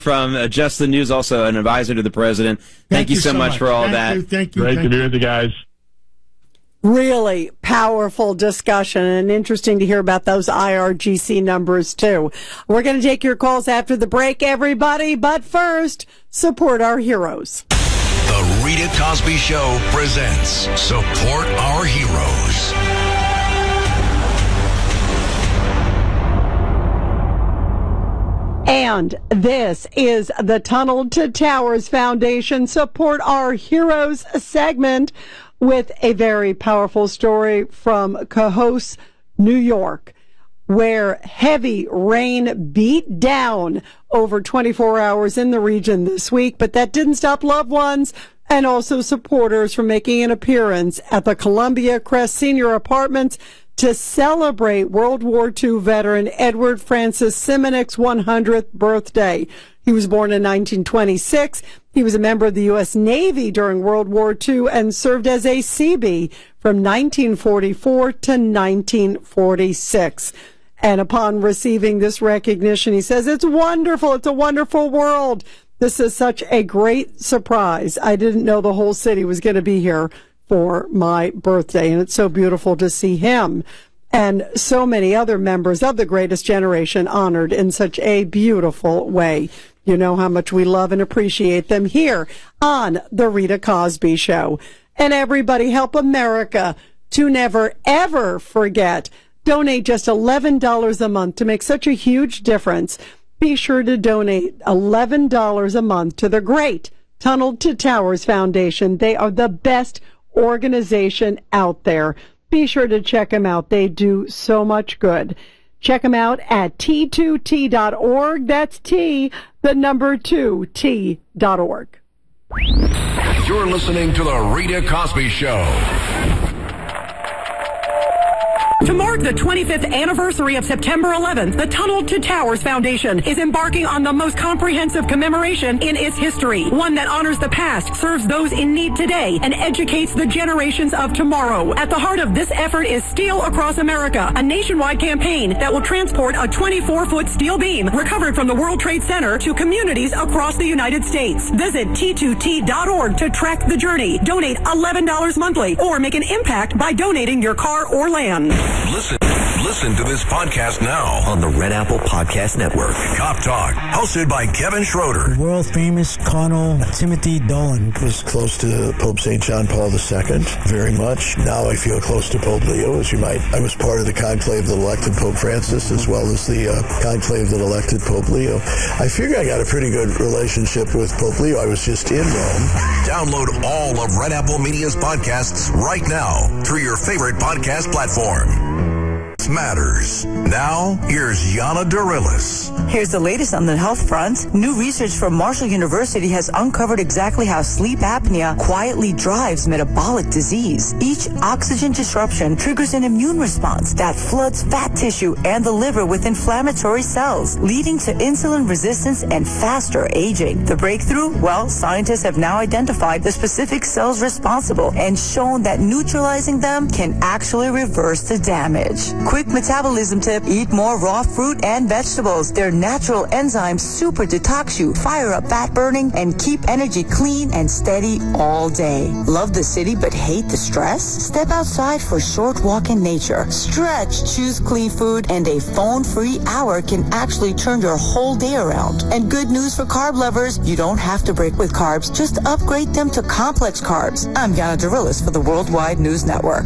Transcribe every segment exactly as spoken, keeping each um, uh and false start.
from uh, Just the News, also an advisor to the president. Thank, Thank you, you so much, much for all Thank that. You, thank you. Great thank to you. do with you guys. Really powerful discussion, and interesting to hear about those I R G C numbers, too. We're going to take your calls after the break, everybody, but first, support our heroes. The Rita Cosby Show presents Support Our Heroes. And this is the Tunnel to Towers Foundation Support Our Heroes segment with a very powerful story from Cohoes, New York, where heavy rain beat down over twenty-four hours in the region this week, but that didn't stop loved ones and also supporters from making an appearance at the Columbia Crest Senior Apartments to celebrate World War Two veteran Edward Francis Simonick's one hundredth birthday. He was born in nineteen twenty-six. He was a member of the U S Navy during World War Two and served as a Seabee from nineteen forty-four to nineteen forty-six. And upon receiving this recognition, he says, "It's wonderful. It's a wonderful world. This is such a great surprise. I didn't know the whole city was going to be here for my birthday, and it's so beautiful to see him and so many other members of the greatest generation honored in such a beautiful way. You know how much we love and appreciate them here on The Rita Cosby Show. And everybody, help America to never, ever forget. Donate just eleven dollars a month to make such a huge difference. Be sure to donate eleven dollars a month to the great Tunnel to Towers Foundation. They are the best organization out there. Be sure to check them out. They do so much good. Check them out at T two T dot org. That's T, the number two, T dot org. You're listening to The Rita Cosby Show. To mark the twenty-fifth anniversary of September eleventh, the Tunnel to Towers Foundation is embarking on the most comprehensive commemoration in its history. One that honors the past, serves those in need today, and educates the generations of tomorrow. At the heart of this effort is Steel Across America, a nationwide campaign that will transport a twenty-four foot steel beam recovered from the World Trade Center to communities across the United States. Visit T two T dot org to track the journey. Donate eleven dollars monthly or make an impact by donating your car or land. Listen, listen to this podcast now on the Red Apple Podcast Network. Cop Talk, hosted by Kevin Schroeder. The world-famous Colonel Timothy Dolan was close to Pope Saint John Paul the Second, very much. Now I feel close to Pope Leo, as you might. I was part of the conclave that elected Pope Francis, as well as the uh, conclave that elected Pope Leo. I figure I got a pretty good relationship with Pope Leo. I was just in Rome. Download all of Red Apple Media's podcasts right now through your favorite podcast platform. Matters. Now, here's Yana Darilis. Here's the latest on the health front. New research from Marshall University has uncovered exactly how sleep apnea quietly drives metabolic disease. Each oxygen disruption triggers an immune response that floods fat tissue and the liver with inflammatory cells, leading to insulin resistance and faster aging. The breakthrough? Well, scientists have now identified the specific cells responsible and shown that neutralizing them can actually reverse the damage. Quick metabolism tip: eat more raw fruit and vegetables. Their natural enzymes super detox you, fire up fat burning, and keep energy clean and steady all day. Love the city but hate the stress? Step outside for a short walk in nature. Stretch, choose clean food, and a phone-free hour can actually turn your whole day around. And good news for carb lovers, you don't have to break with carbs, just upgrade them to complex carbs. I'm Yana Darilis for the Worldwide News Network.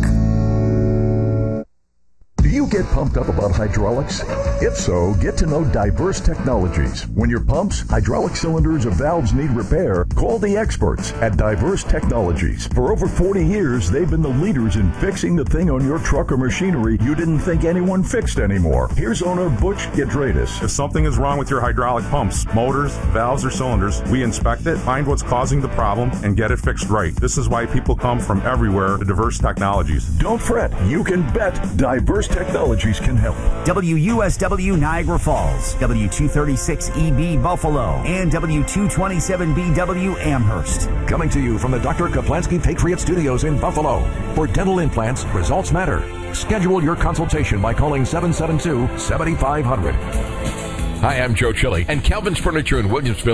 Do you get pumped up about hydraulics? If so, get to know Diverse Technologies. When your pumps, hydraulic cylinders, or valves need repair, call the experts at Diverse Technologies. For over forty years, they've been the leaders in fixing the thing on your truck or machinery you didn't think anyone fixed anymore. Here's owner Butch Giedraitis. If something is wrong with your hydraulic pumps, motors, valves, or cylinders, we inspect it, find what's causing the problem, and get it fixed right. This is why people come from everywhere to Diverse Technologies. Don't fret. You can bet Diverse Technologies can help. W U S W Niagara Falls, W two thirty-six E B Buffalo, and W two twenty-seven B W Amherst. Coming to you from the Doctor Kaplansky Patriot Studios in Buffalo. For dental implants, results matter. Schedule your consultation by calling seven seven two, seven five zero zero. Hi, I'm Joe Chili, and Calvin's Furniture in Williamsville